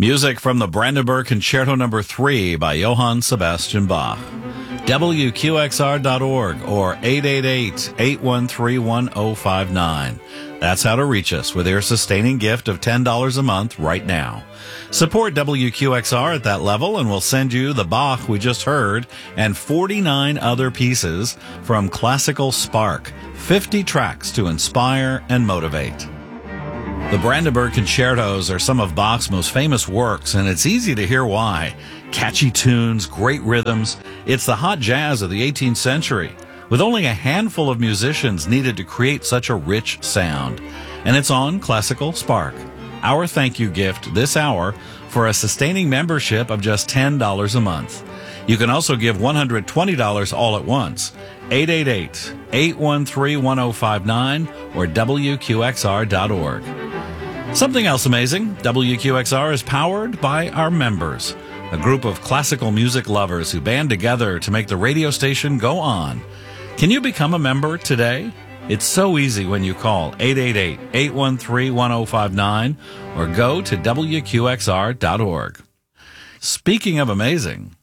Music from the Brandenburg Concerto No. 3 by Johann Sebastian Bach. WQXR.org or 888-813-1059. That's how to reach us with your sustaining gift of $10 a month right now. Support WQXR at that level and we'll send you the Bach we just heard and 49 other pieces from Classical Spark, 50 tracks to inspire and motivate. The Brandenburg Concertos are some of Bach's most famous works, and it's easy to hear why. Catchy tunes, great rhythms. It's the hot jazz of the 18th century, with only a handful of musicians needed to create such a rich sound. And it's on Classical Spark, our thank you gift this hour for a sustaining membership of just $10 a month. You can also give $120 all at once. 888-813-1059 or WQXR.org. Something else amazing, WQXR is powered by our members, a group of classical music lovers who band together to make the radio station go on. Can you become a member today? It's so easy when you call 888-813-1059 or go to WQXR.org. Speaking of amazing,